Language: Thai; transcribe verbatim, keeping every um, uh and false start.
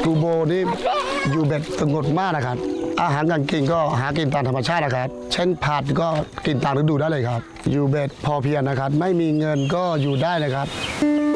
กูโบนี่อยู่แบบสงบมากนะครับอาหารการกินก็หากินตามธรรมชาตินะครับเช่นผักก็กินตามฤดูได้เลยครับอยู่แบบพอเพียงนะครับไม่มีเงินก็อยู่ได้นะครับ